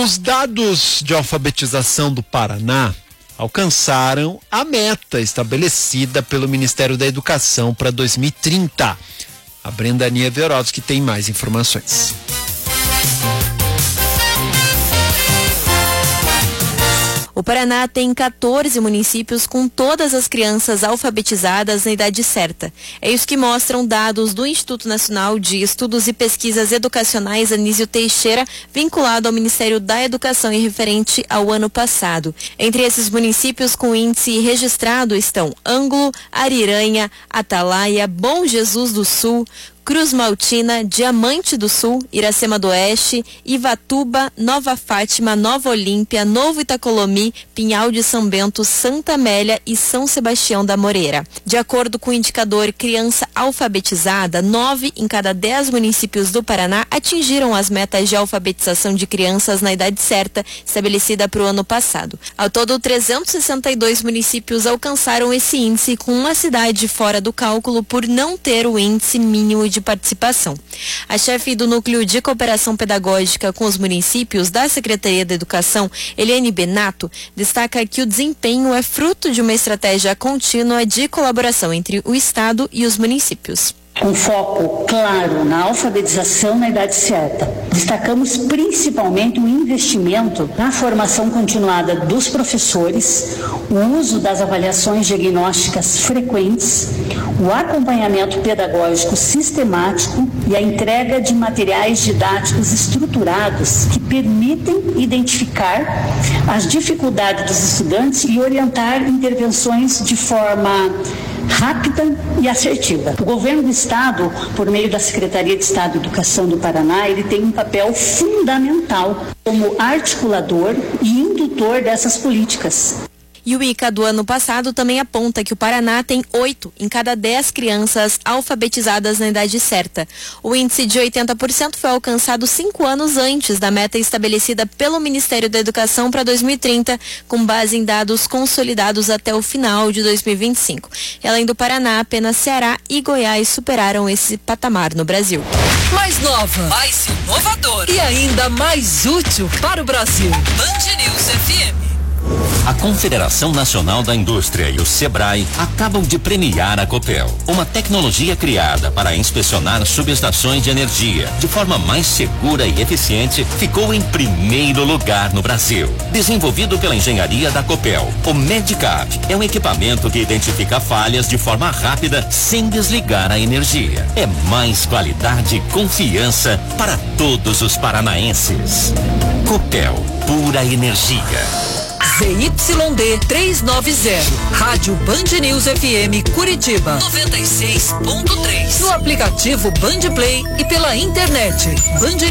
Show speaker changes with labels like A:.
A: Os dados de alfabetização do Paraná alcançaram a meta estabelecida pelo Ministério da Educação para 2030. A Brenda Nieverovski tem mais informações.
B: O Paraná tem 14 municípios com todas as crianças alfabetizadas na idade certa. É isso que mostram dados do Instituto Nacional de Estudos e Pesquisas Educacionais Anísio Teixeira, vinculado ao Ministério da Educação e referente ao ano passado. Entre esses municípios com índice registrado estão Ângulo, Ariranha, Atalaia, Bom Jesus do Sul, Cruz Maltina, Diamante do Sul, Iracema do Oeste, Ivatuba, Nova Fátima, Nova Olímpia, Novo Itacolomi, Pinhal de São Bento, Santa Amélia e São Sebastião da Moreira. De acordo com o indicador Criança Alfabetizada, 9 em cada 10 municípios do Paraná atingiram as metas de alfabetização de crianças na idade certa, estabelecida para o ano passado. Ao todo, 362 municípios alcançaram esse índice, com uma cidade fora do cálculo por não ter o índice mínimo de participação. A chefe do Núcleo de Cooperação Pedagógica com os municípios da Secretaria da Educação, Eliane Benato, destaca que o desempenho é fruto de uma estratégia contínua de colaboração entre o Estado e os municípios.
C: Com foco claro na alfabetização na idade certa. Destacamos principalmente o investimento na formação continuada dos professores, o uso das avaliações diagnósticas frequentes, o acompanhamento pedagógico sistemático e a entrega de materiais didáticos estruturados que permitem identificar as dificuldades dos estudantes e orientar intervenções de forma rápida e assertiva. O governo do Estado, por meio da Secretaria de Estado de Educação do Paraná, ele tem um papel fundamental como articulador e indutor dessas políticas.
B: E o ICA do ano passado também aponta que o Paraná tem 8 em cada 10 crianças alfabetizadas na idade certa. O índice de 80% foi alcançado 5 anos antes da meta estabelecida pelo Ministério da Educação para 2030, com base em dados consolidados até o final de 2025. E além do Paraná, apenas Ceará e Goiás superaram esse patamar no Brasil.
D: Mais nova, mais inovadora e ainda mais útil para o Brasil. Band News FM.
E: A Confederação Nacional da Indústria e o Sebrae acabam de premiar a Copel, uma tecnologia criada para inspecionar subestações de energia de forma mais segura e eficiente, ficou em primeiro lugar no Brasil. Desenvolvido pela engenharia da Copel, o Medicap é um equipamento que identifica falhas de forma rápida sem desligar a energia. É mais qualidade e confiança para todos os paranaenses. Copel, pura energia.
D: ZYD 390, Rádio Band News FM Curitiba 96.3, no aplicativo Band Play e pela internet